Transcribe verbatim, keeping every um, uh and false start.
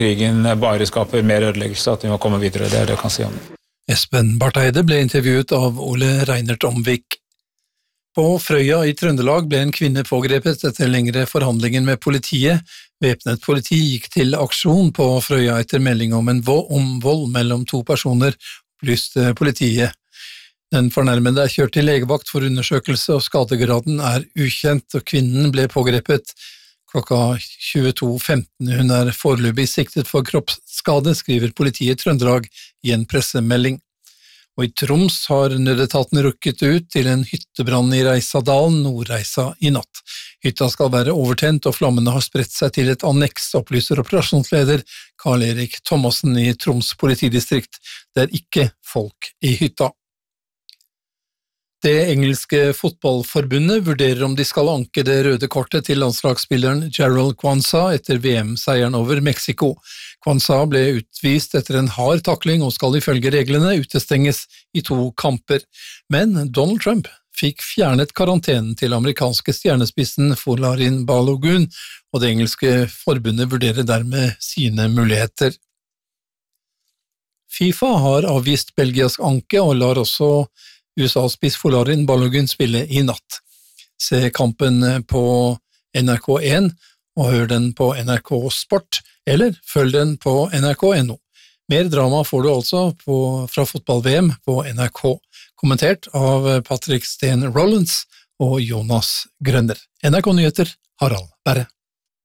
krigen bare skaper mer ødeleggelse, at vi må komme videre, det er det jeg kan si om det. Espen Barth Eide ble intervjuet av Ole Reinert Omvik. På Frøya i Trøndelag ble en kvinne pågrepet etter lengre forhandlinger med politiet. Væpnet politi gikk til aksjon på Frøya etter melding om en vold, om vold mellom to personer, opplyste politiet. Den fornærmede er kjørt til legevakt for undersøkelse, og skadegraden er ukjent, og kvinnen ble pågrepet klokka tjueto femten. Hun er foreløpig siktet for kroppsskade, skriver politiet i Trøndelag i en pressemelding. Og i Troms har nødetaten rukket ut til en hyttebrann i Reisadalen, Nordreisa, i natt. Hytta skal være overtent, og flammene har spredt seg til et anneks, opplyser operasjonsleder Karl-Erik Thomassen i Troms politidistrikt. Det er ikke folk i hytta. Det engelske fotballforbundet vurderer om de skal anke det røde kortet til landslagsspilleren Jarrell Quansah etter V M-seieren over Mexico. Quansah ble utvist etter en hard takling og skal ifølge reglene utestenges i to kamper. Men Donald Trump fikk fjernet karantenen til amerikanske stjernespissen Folarin Balogun, og det engelske forbundet vurderer dermed sine muligheter. FIFA har avvist Belgias anke og lar også U S A-spiss Folarin Balogun spille i natt. Se kampen på N R K én og hør den på N R K Sport, eller følg den på N R K punktum no. Mer drama får du altså på, fra fotball-V M på N R K, kommentert av Patrick Steen Rollins og Jonas Grønner. N R K Nyheter, Harald Berre.